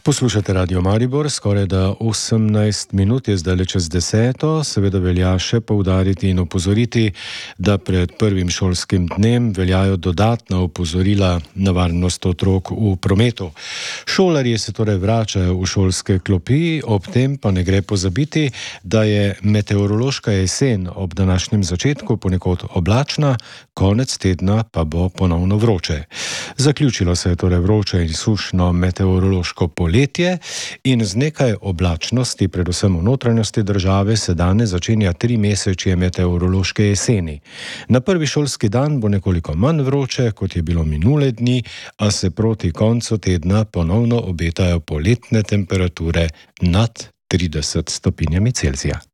Poslušate Radio Maribor, skoraj da 18 minut je zdaj čez 10. Seveda velja še poudariti in opozoriti, da pred prvim šolskim dnem veljajo dodatna opozorila na varnost otrok v prometu. Šolarji se torej vračajo v šolske klopi, ob tem pa ne gre pozabiti, da je meteorološka jesen ob današnjem začetku ponekod oblačna, konec tedna pa bo ponovno vroče. Zaključilo se je torej vroče in sušno meteorološko poletje in z nekaj oblačnosti, predvsem v notranjosti države, se danes začenja 3-mesečje meteorološke jeseni. Na prvi šolski dan bo nekoliko manj vroče, kot je bilo minule dni, a se proti koncu tedna ponovno obetajo poletne temperature nad 30 stopinjami Celzija.